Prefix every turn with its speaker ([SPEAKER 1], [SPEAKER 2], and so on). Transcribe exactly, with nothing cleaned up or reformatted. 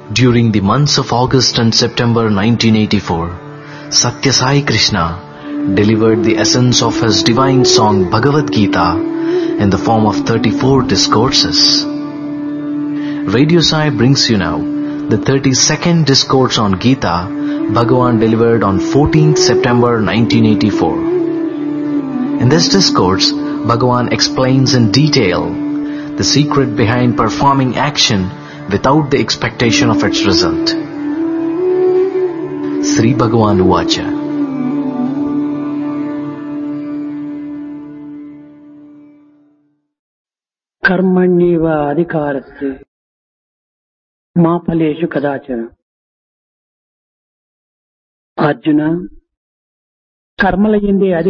[SPEAKER 1] During the months of August and September nineteen eighty-four, Satya Sai Krishna delivered the essence of his divine song Bhagavad Gita in the form of thirty-four discourses. Radio Sai brings you now the thirty-second discourse on Gita Bhagavan delivered on fourteenth September nineteen eighty-four. In this discourse, Bhagavan explains in detail the secret behind performing action without the expectation of its result. Sri Bhagavan Uvacha.
[SPEAKER 2] कर्मण्येव अधिकारस्य मा फलेषु कदाचन. अर्जुन, कर्मల యందే